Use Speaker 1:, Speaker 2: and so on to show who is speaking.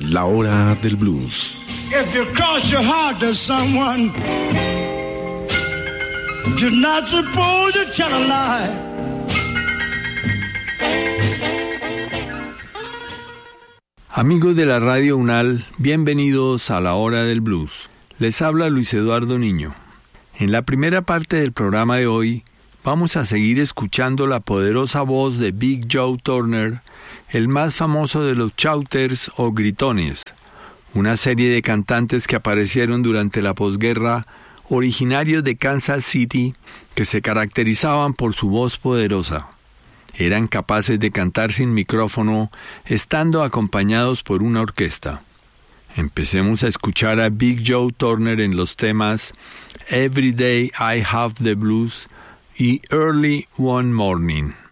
Speaker 1: La hora del blues.
Speaker 2: If you cross your heart to someone, you're not supposed to tell a lie.
Speaker 3: Amigos de la Radio UNAL, bienvenidos a la hora del blues. Les habla Luis Eduardo Niño. En la primera parte del programa de hoy, vamos a seguir escuchando la poderosa voz de Big Joe Turner, el más famoso de los shouters o gritones, una serie de cantantes que aparecieron durante la posguerra, originarios de Kansas City, que se caracterizaban por su voz poderosa. Eran capaces de cantar sin micrófono, estando acompañados por una orquesta. Empecemos a escuchar a Big Joe Turner en los temas Every Day I Have the Blues y Early One Morning.